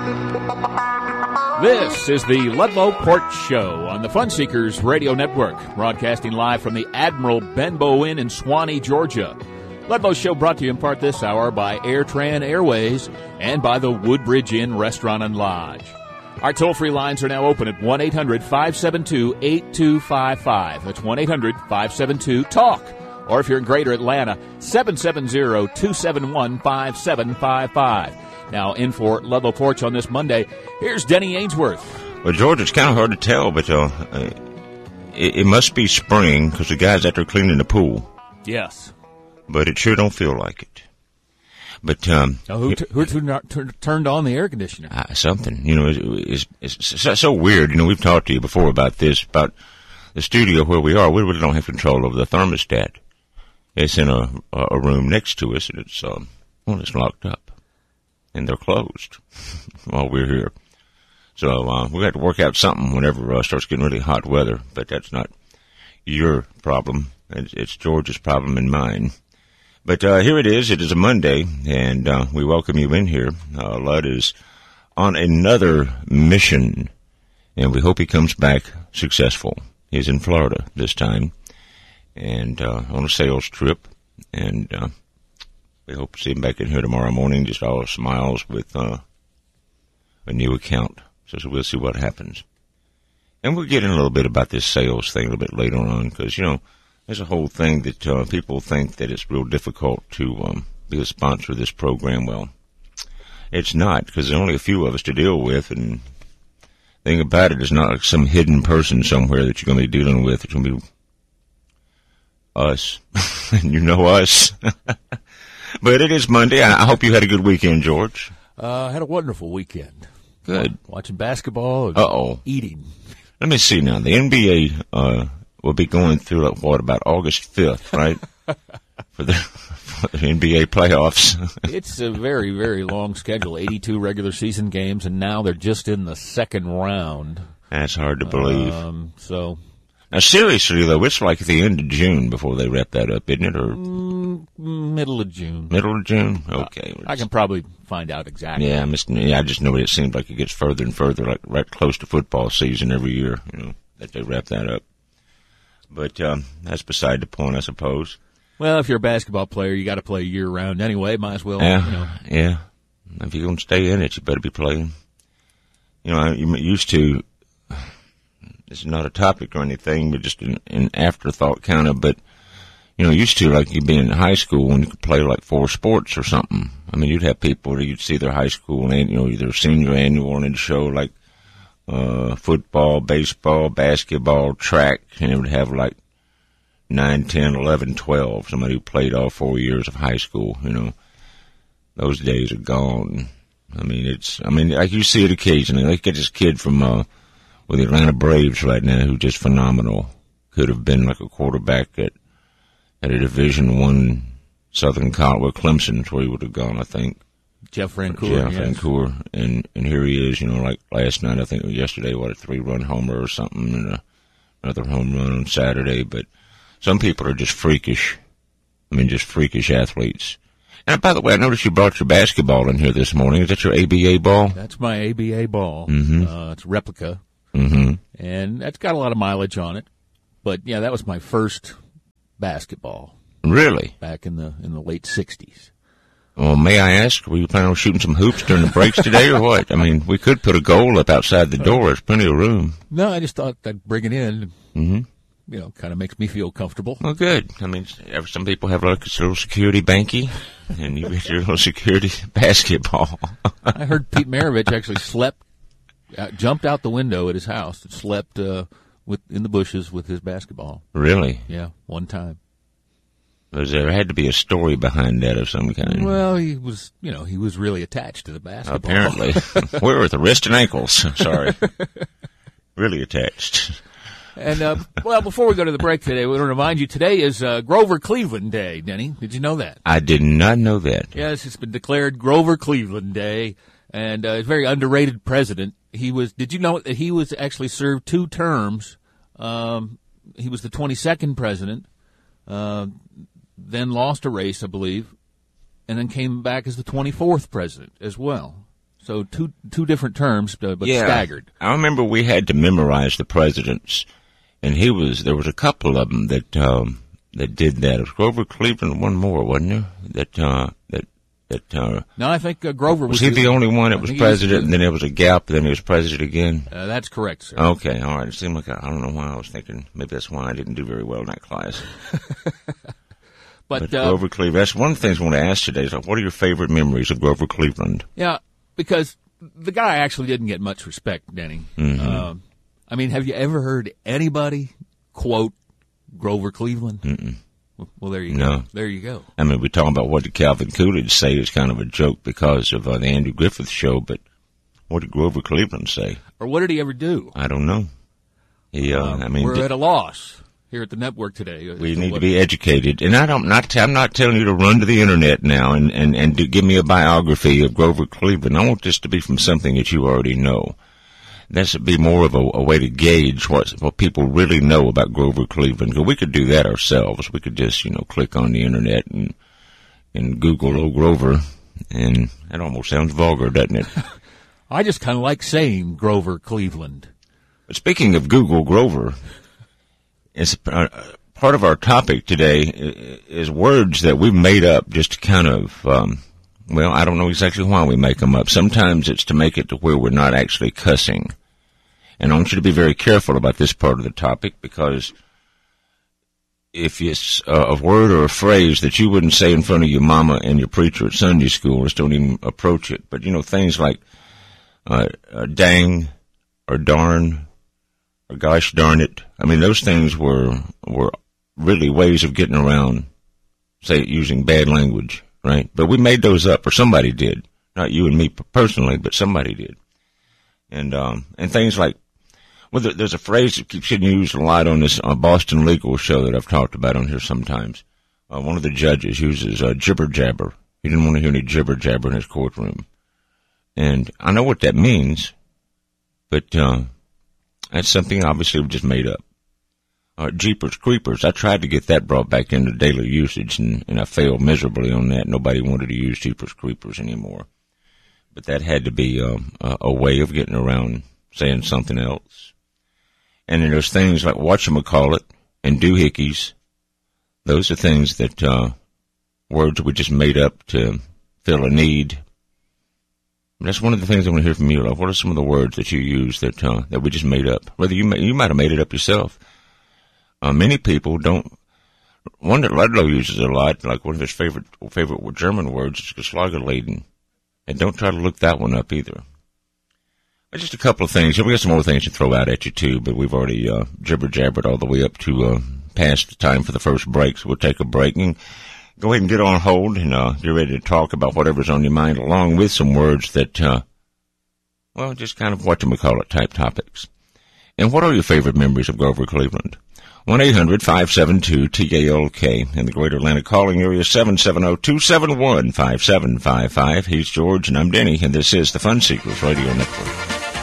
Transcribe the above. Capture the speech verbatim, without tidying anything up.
This is the Ludlow Port Show on the Fun Seekers Radio Network, broadcasting live from the Admiral Benbow Inn in Swanee, Georgia. Ludlow Show brought to you in part this hour by AirTran Airways and by the Woodbridge Inn Restaurant and Lodge. Our toll-free lines are now open at one eight hundred five seven two eight two five five. That's one eight hundred five seven two TALK. Or if you're in Greater Atlanta, seven seven zero two seven one five seven five five. Now, in for Ludlow Porch on this Monday, here's Denny Ainsworth. Well, George, it's kind of hard to tell, but uh, uh, it, it must be spring because the guy's out there cleaning the pool. Yes. But it sure don't feel like it. But um, now, who, t- who t- t- turned on the air conditioner? Uh, something. You know, it's, it's, it's so, so weird. You know, we've talked to you before about this, about the studio where we are. We really don't have control over the thermostat. It's in a, a room next to us, and it's, um, well, it's locked up. And they're closed while we're here. So uh, we got to work out something whenever uh, it starts getting really hot weather. But that's not your problem. It's, it's George's problem and mine. But uh, here it is. It is a Monday, and uh, we welcome you in here. Uh, Lud is on another mission, and we hope he comes back successful. He's in Florida this time, and uh, on a sales trip, and uh, we hope to see him back in here tomorrow morning, just all smiles with uh, a new account. So, so we'll see what happens. And we'll get in a little bit about this sales thing a little bit later on, because, you know, there's a whole thing that uh, people think that it's real difficult to um, be a sponsor of this program. Well, it's not, because there's only a few of us to deal with, and the thing about it is not like some hidden person somewhere that you're going to be dealing with. It's going to be us, and you know us. But it is Monday. I hope you had a good weekend, George. I uh, had a wonderful weekend. Good. Watching basketball and Uh-oh. eating. Let me see now. The N B A uh, will be going through, like, what, about August fifth, right? for, the, for the N B A playoffs. It's a very, very long schedule, eighty-two regular season games, and now they're just in the second round. That's hard to believe. Um, so... Now, seriously, though, it's like the end of June before they wrap that up, isn't it? Or mm, middle of June. Middle of June? Okay. Uh, I can probably find out exactly. Yeah, I, missed, yeah, I just know it seems like it gets further and further, like right close to football season every year, you know, that they wrap that up. But um, that's beside the point, I suppose. Well, if you're a basketball player, you got to play year-round anyway. Might as well, yeah, you know. Yeah. If you're going to stay in it, you better be playing. You know, you used to... This is not a topic or anything, but just an, an afterthought kind of. But, you know, used to, like, you'd be in high school and you could play, like, four sports or something. I mean, you'd have people that you'd see their high school and, you know, either senior annual and it'd show, like, uh, football, baseball, basketball, track, and it would have, like, nine, ten, eleven, twelve, somebody who played all four years of high school, you know. Those days are gone. I mean, it's, I mean, like, you see it occasionally. Like, get this kid from, uh, with the Atlanta Braves right now, who's just phenomenal. Could have been like a quarterback at at a Division One Southern College, well, Clemson's where he would have gone, I think. Jeff Francoeur. Jeff yes. Francoeur, and and here he is. You know, like last night, I think or yesterday, what a three-run homer or something, and a, another home run on Saturday. But some people are just freakish. I mean, just freakish athletes. And by the way, I noticed you brought your basketball in here this morning. Is that your A B A ball? That's my A B A ball. Mm-hmm. Uh, it's a replica. Mm-hmm. And that's got a lot of mileage on it. But, yeah, that was my first basketball. Really? Back in the in the late sixties. Well, may I ask, were you planning on shooting some hoops during the breaks today or what? I mean, we could put a goal up outside the door. There's plenty of room. No, I just thought I'd bring it in. Mm-hmm. You know, kind of makes me feel comfortable. Well, good. I mean, some people have like a little security banky, and you get your little security basketball. I heard Pete Maravich actually slept, uh, jumped out the window at his house and slept uh, with in the bushes with his basketball. Really? Yeah, one time. Was there had to be a story behind that of some kind? Well, he was, you know, he was really attached to the basketball. Apparently. We're at the wrist and ankles. Sorry. Really attached. And, uh, well, before we go to the break today, we want to remind you today is uh, Grover Cleveland Day, Denny. Did you know that? I did not know that. Yes, it's been declared Grover Cleveland Day, and uh, he's a very underrated president. He was, did you know that he was actually served two terms? Um, he was the twenty-second president, uh, then lost a race, I believe, and then came back as the twenty-fourth president as well. So two two different terms, uh, but yeah, staggered. I remember we had to memorize the presidents, and he was there was a couple of them that um, that did that. It was Grover Cleveland, one more, wasn't there? That uh, that that. Uh, no, I think uh, Grover was. Was he the only one that was president, was, and then there was a gap, then he was president again? Uh, that's correct, sir. Okay, all right. It seemed like I, I don't know why I was thinking. Maybe that's why I didn't do very well in that class. but, but uh, Grover Cleveland. That's one of the things I want to ask today. Is like, what are your favorite memories of Grover Cleveland? Yeah. Because the guy actually didn't get much respect, Denny. Mm-hmm. Um, I mean, have you ever heard anybody quote Grover Cleveland? Mm-mm. Well, there you no. go. There you go. I mean, we're talking about what did Calvin Coolidge say is kind of a joke because of uh, the Andrew Griffith show, but what did Grover Cleveland say? Or what did he ever do? I don't know. He, uh, um, I mean, we're did, at a loss here at the network today. We so need what, to be educated, and I don't. Not. I'm not telling you to run to the internet now and and and do, give me a biography of Grover Cleveland. I want this to be from something that you already know. This would be more of a, a way to gauge what what people really know about Grover Cleveland. Because we could do that ourselves. We could just you know click on the internet and and Google old Grover, and that almost sounds vulgar, doesn't it? I just kind of like saying Grover Cleveland. But speaking of Google Grover. It's uh, part of our topic today is words that we've made up just to kind of, um, well, I don't know exactly why we make them up. Sometimes it's to make it to where we're not actually cussing. And I want you to be very careful about this part of the topic because if it's a word or a phrase that you wouldn't say in front of your mama and your preacher at Sunday school, just don't even approach it. But, you know, things like uh, uh, dang or darn, or gosh darn it. I mean, those things were were really ways of getting around, say, using bad language, right? But we made those up, or somebody did. Not you and me personally, but somebody did. And um, and things like, well, there's a phrase that keeps getting used a lot on this uh, Boston Legal show that I've talked about on here sometimes. Uh, one of the judges uses uh, jibber jabber. He didn't want to hear any jibber jabber in his courtroom. And I know what that means, but... Uh, That's something obviously we just made up. Uh, Jeepers Creepers, I tried to get that brought back into daily usage, and, and I failed miserably on that. Nobody wanted to use Jeepers Creepers anymore. But that had to be um, a, a way of getting around saying something else. And then there's things like whatchamacallit and doohickeys. Those are things that, uh, words we just made up to fill a need. That's one of the things I want to hear from you. Like, what are some of the words that you use that uh, that we just made up? Whether you may, you might have made it up yourself. Uh, many people don't. One that Ludlow uses a lot, like one of his favorite favorite German words, is Geschlagerleden. And don't try to look that one up either. But just a couple of things. We got some more things to throw out at you too, but we've already uh, jibber jabbered all the way up to uh, past the time for the first break. So we'll take a break and go ahead and get on hold and uh, get ready to talk about whatever's on your mind, along with some words that, uh, well, just kind of whatchamacallit type topics. And what are your favorite memories of Grover Cleveland? one eight hundred five seven two T A L K in the Greater Atlanta calling area, seven seven zero two seven one five seven five five. He's George and I'm Denny, and this is the Fun Seekers Radio Network.